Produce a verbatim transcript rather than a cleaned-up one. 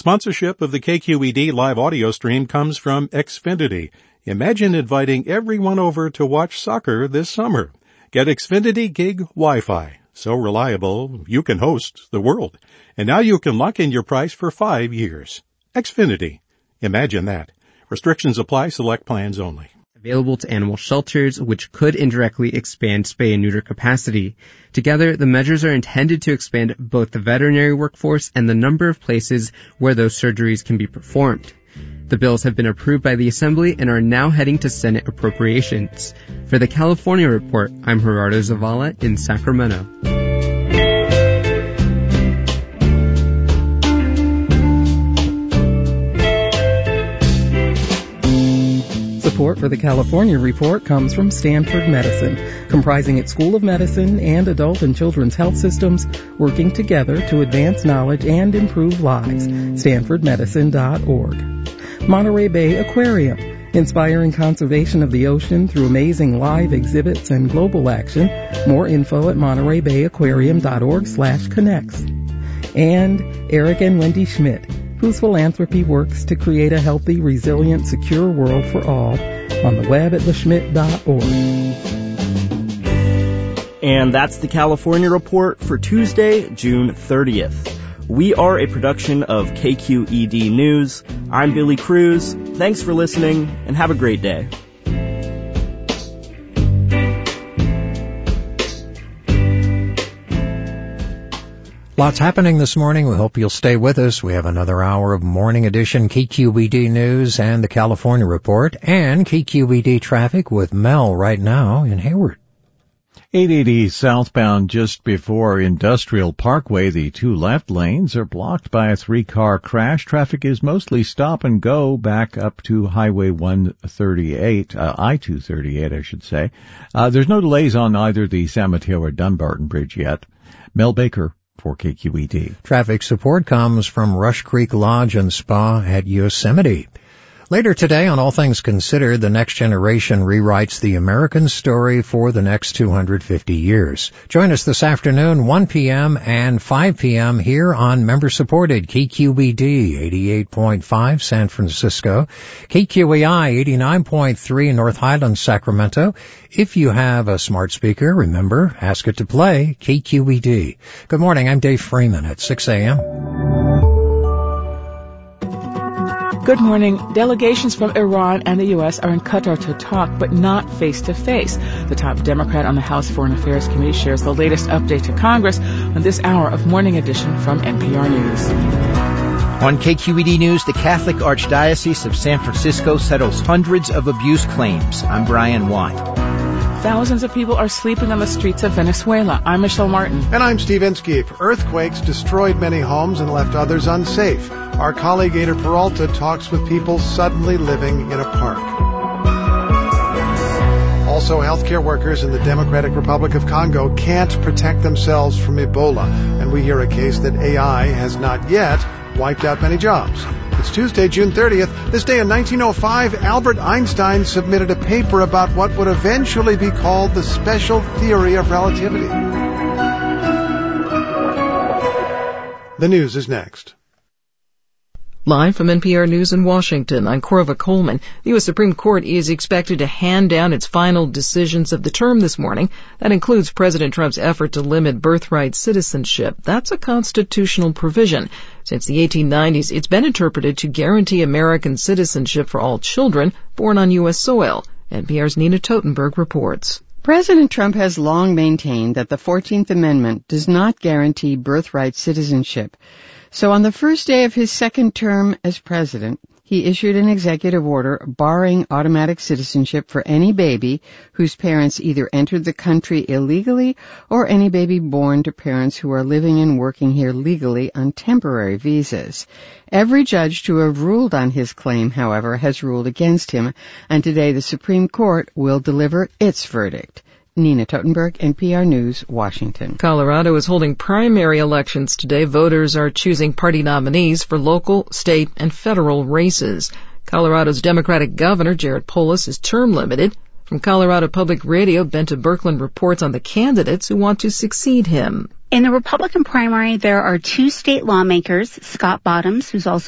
Sponsorship of the K Q E D live audio stream comes from Xfinity. Imagine inviting everyone over to watch soccer this summer. Get Xfinity Gig Wi-Fi. So reliable, you can host the world. And now you can lock in your price for five years. Xfinity. Imagine that. Restrictions apply. Select plans only. Available to animal shelters, which could indirectly expand spay and neuter capacity. Together, the measures are intended to expand both the veterinary workforce and the number of places where those surgeries can be performed. The bills have been approved by the Assembly and are now heading to Senate appropriations. For the California Report, I'm Gerardo Zavala in Sacramento. Support for the California Report comes from Stanford Medicine, comprising its School of Medicine and adult and children's health systems, working together to advance knowledge and improve lives. stanford medicine dot org. Monterey Bay Aquarium, inspiring conservation of the ocean through amazing live exhibits and global action. More info at monterey bay aquarium dot org slash connects. And Eric and Wendy Schmidt, whose philanthropy works to create a healthy, resilient, secure world for all, on the web at the schmidt dot org. And that's the California Report for Tuesday, June thirtieth. We are a production of K Q E D News. I'm Billy Cruz. Thanks for listening, and have a great day. Lots happening this morning. We hope you'll stay with us. We have another hour of Morning Edition K Q E D News and the California Report, and K Q E D traffic with Mel right now in Hayward. eight eighty southbound just before Industrial Parkway. The two left lanes are blocked by a three-car crash. Traffic is mostly stop and go back up to Highway one thirty-eight, uh, I two thirty-eight, I should say. Uh, there's no delays on either the San Mateo or Dunbarton Bridge yet. Mel Baker for K Q E D. Traffic support comes from Rush Creek Lodge and Spa at Yosemite. Later today on All Things Considered, the Next Generation rewrites the American story for the next two hundred fifty years. Join us this afternoon, one p.m. and five p.m. here on member-supported K Q E D eighty-eight point five San Francisco, K Q A I eighty-nine point three North Highlands, Sacramento. If you have a smart speaker, remember, ask it to play K Q E D. Good morning, I'm Dave Freeman at six a.m. Good morning. Delegations from Iran and the U S are in Qatar to talk, but not face-to-face. The top Democrat on the House Foreign Affairs Committee shares the latest update to Congress on this hour of Morning Edition from N P R News. On K Q E D News, the Catholic Archdiocese of San Francisco settles hundreds of abuse claims. I'm Brian White. Thousands of people are sleeping on the streets of Venezuela. I'm Michelle Martin. And I'm Steve Inskeep. Earthquakes destroyed many homes and left others unsafe. Our colleague Ada Peralta talks with people suddenly living in a park. Also, healthcare workers in the Democratic Republic of Congo can't protect themselves from Ebola. And we hear a case that A I has not yet wiped out many jobs. It's Tuesday, June thirtieth. This day in nineteen oh five, Albert Einstein submitted a paper about what would eventually be called the special theory of relativity. The news is next. Live from N P R News in Washington, I'm Corva Coleman. The U S Supreme Court is expected to hand down its final decisions of the term this morning. That includes President Trump's effort to limit birthright citizenship. That's a constitutional provision. Since the eighteen nineties, it's been interpreted to guarantee American citizenship for all children born on U S soil. N P R's Nina Totenberg reports. President Trump has long maintained that the fourteenth Amendment does not guarantee birthright citizenship. So on the first day of his second term as president, he issued an executive order barring automatic citizenship for any baby whose parents either entered the country illegally or any baby born to parents who are living and working here legally on temporary visas. Every judge to have ruled on his claim, however, has ruled against him, and today the Supreme Court will deliver its verdict. Nina Totenberg, N P R News, Washington. Colorado is holding primary elections today. Voters are choosing party nominees for local, state, and federal races. Colorado's Democratic Governor, Jared Polis, is term limited. From Colorado Public Radio, Benta Birkeland reports on the candidates who want to succeed him. In the Republican primary, there are two state lawmakers, Scott Bottoms, who's also